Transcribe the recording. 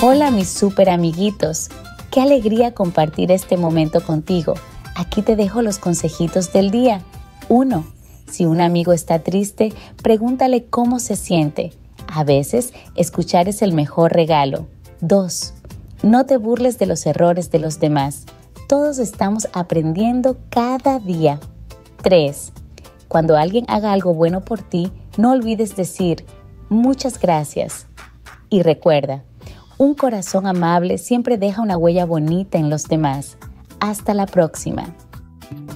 Hola mis super amiguitos, qué alegría compartir este momento contigo. Aquí te dejo los consejitos del día. 1. Si un amigo está triste, pregúntale cómo se siente. A veces, escuchar es el mejor regalo. 2. No te burles de los errores de los demás. Todos estamos aprendiendo cada día. 3. Cuando alguien haga algo bueno por ti, no olvides decir muchas gracias. Y recuerda, un corazón amable siempre deja una huella bonita en los demás. Hasta la próxima.